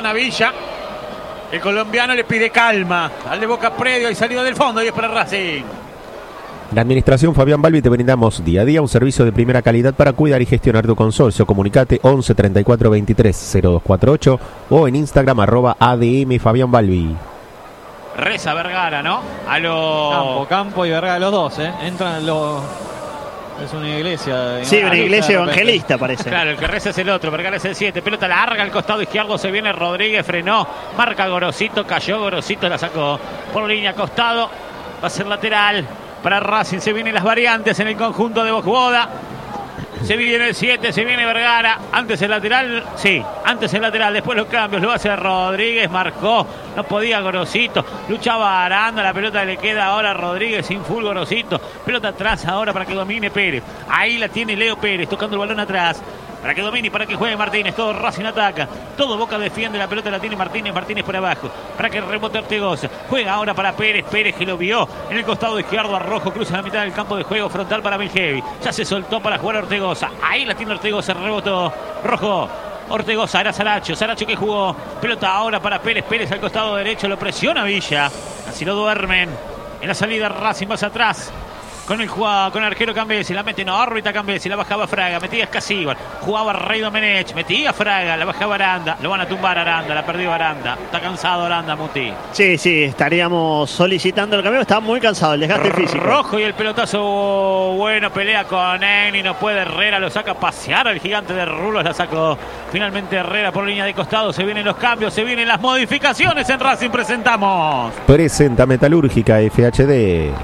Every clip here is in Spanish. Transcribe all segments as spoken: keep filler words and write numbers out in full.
a Villa. El colombiano le pide calma al de Boca Predio y salido del fondo y es para Racing. La administración Fabián Balbi te brindamos día a día un servicio de primera calidad para cuidar y gestionar tu consorcio. Comunicate once treinta y cuatro veintitrés cero dos cuarenta y ocho o en Instagram arroba A D M Fabián Balbi. Reza Vergara, ¿no? A lo... Campo, Campo y Vergara, los dos, ¿eh? Entran los... Es una iglesia. Sí, una iglesia evangelista parece. Claro, el que reza es el otro. Vergara es el siete. Pelota larga al costado izquierdo. Se viene Rodríguez, frenó. Marca Gorosito, cayó Gorosito, la sacó por línea costado. Va a ser lateral para Racing. Se vienen las variantes en el conjunto de Bosboda. Se viene el siete, se viene Vergara. Antes el lateral, sí, antes el lateral, después los cambios. Lo hace Rodríguez, marcó, no podía Gorosito. Luchaba Aranda, la pelota le queda ahora a Rodríguez sin full Gorosito. Pelota atrás ahora para que domine Pérez. Ahí la tiene Leo Pérez, tocando el balón atrás. Para que domine y para que juegue Martínez. Todo Racing ataca. Todo Boca defiende. La pelota la tiene Martínez. Martínez por abajo. Para que rebote Ortegoza. Juega ahora para Pérez. Pérez que lo vio en el costado izquierdo. A Rojo cruza la mitad del campo de juego. Frontal para Miljevi. Ya se soltó para jugar Ortegoza. Ahí la tiene Ortegoza. Rebotó Rojo. Ortegoza era Saracho. Saracho que jugó. Pelota ahora para Pérez. Pérez al costado derecho. Lo presiona Villa. Así lo duermen. En la salida Racing más atrás. Con el jugador, con el arquero Cambesi, la mete en órbita Cambesi, la bajaba Fraga, metía Escasíbar, jugaba Rey Domenech, metía Fraga, la bajaba Aranda, lo van a tumbar Aranda, la perdió Aranda, está cansado Aranda, Muti. Sí, sí, estaríamos solicitando el cambio, está muy cansado, el desgaste físico. Rojo y el pelotazo, bueno, pelea con Eni, no puede Herrera, lo saca a pasear al gigante de Rulos, la sacó finalmente Herrera por línea de costado, se vienen los cambios, se vienen las modificaciones en Racing, presentamos. Presenta Metalúrgica F H D.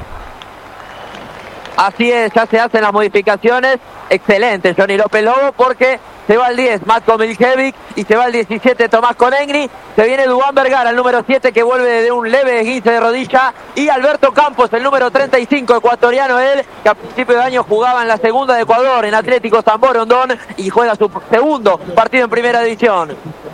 Así es, ya se hacen las modificaciones. Excelente Johnny López Lobo, porque se va el diez Matko Miljevic y se va el diecisiete Tomás Conegni. Se viene Duván Vergara, el número siete, que vuelve de un leve esguince de rodilla, y Alberto Campos, el número treinta y cinco, ecuatoriano él, que a principio de año jugaba en la segunda de Ecuador, en Atlético San Borondón, y juega su segundo partido en primera división.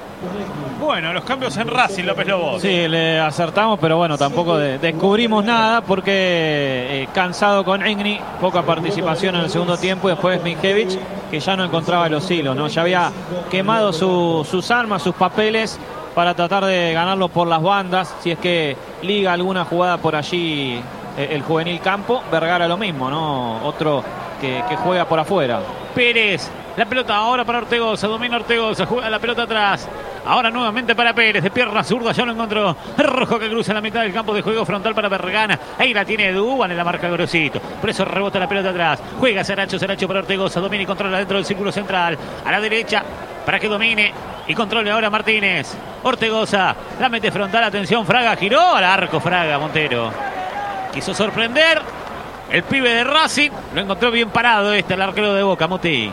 Bueno, los cambios en Racing, López Lobo. Sí, le acertamos, pero bueno, tampoco de, descubrimos nada porque eh, cansado con Engni, poca participación en el segundo tiempo, y después Miljevic, que ya no encontraba los hilos, ¿no? Ya había quemado su, sus armas, sus papeles para tratar de ganarlo por las bandas, si es que liga alguna jugada por allí eh, el juvenil Campo. Vergara lo mismo, ¿no? Otro que, que juega por afuera. Pérez, la pelota ahora para Ortegoza, domina Ortegoza, juega la pelota atrás. Ahora nuevamente para Pérez, de pierna zurda, ya lo encontró. Rojo que cruza la mitad del campo de juego, frontal para Vergana. Ahí la tiene Dúban en la marca Grosito. Por eso rebota la pelota atrás. Juega Saracho, Saracho para Ortegoza, domina y controla dentro del círculo central. A la derecha, para que domine y controle ahora Martínez. Ortegoza, la mete frontal, atención, Fraga, giró al arco Fraga, Montero. Quiso sorprender. El pibe de Racing lo encontró bien parado este, el arquero de Boca, Muti.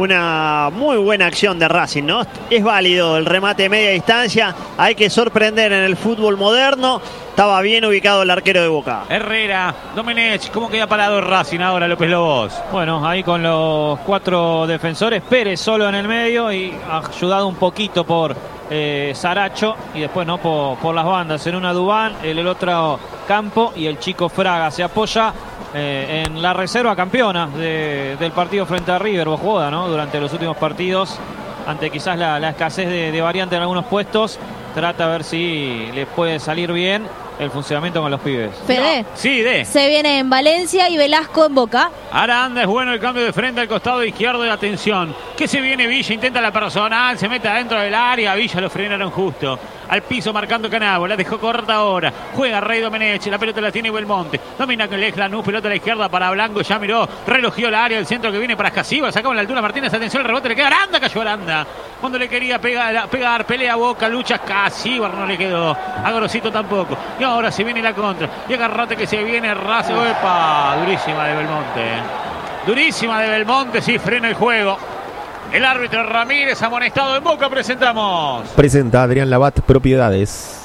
Una muy buena acción de Racing, ¿no? Es válido el remate de media distancia. Hay que sorprender en el fútbol moderno. Estaba bien ubicado el arquero de Boca. Herrera, Domenech, ¿cómo queda parado Racing ahora, López Lobos? Bueno, ahí con los cuatro defensores, Pérez solo en el medio y ayudado un poquito por eh, Saracho, y después no por, por las bandas. En una Duván, el, el otro Campo, y el chico Fraga se apoya Eh, en la reserva campeona de, del partido frente a River, Bosboda, ¿no? Durante los últimos partidos, ante quizás la, la escasez de, de variante en algunos puestos, trata a ver si le puede salir bien el funcionamiento con los pibes. Fede, No. Sí, de. se viene en Valencia y Velasco en Boca. Aranda es bueno el cambio de frente al costado izquierdo de atención. Que se viene Villa, intenta la personal, se mete adentro del área. Villa lo frenaron justo. Al piso marcando Canabo, la dejó corta ahora. Juega Rey Domenech, la pelota la tiene Belmonte. Domina con Lanús, pelota a la izquierda para Blanco, ya miró, relogió el área, el centro que viene para Escasíbar, sacó en la altura Martínez, atención, el rebote le queda Aranda, cayó Aranda. Cuando le quería pegar, pegar pelea Boca, lucha Escasíbar, no le quedó. A Gorosito tampoco. Y ahora se viene la contra. Y agarrate que se viene Racing. ¡Epa! Durísima de Belmonte. Durísima de Belmonte, sí, frena el juego. El árbitro Ramírez, amonestado en Boca, presentamos. Presenta Adrián Labat Propiedades.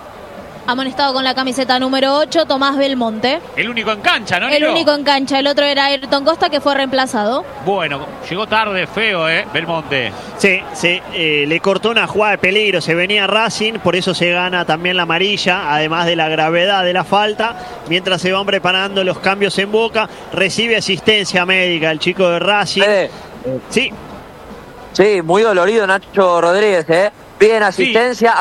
Amonestado con la camiseta número ocho, Tomás Belmonte. El único en cancha, ¿no, El Nico? único en cancha, el otro era Ayrton Costa, que fue reemplazado. Bueno, llegó tarde, feo, ¿eh? Belmonte. Sí, sí, eh, le cortó una jugada de peligro, se venía Racing, por eso se gana también la amarilla, además de la gravedad de la falta. Mientras se van preparando los cambios en Boca, recibe asistencia médica el chico de Racing. Fede. Sí. Sí, muy dolorido Nacho Rodríguez, ¿eh? Piden asistencia. Sí.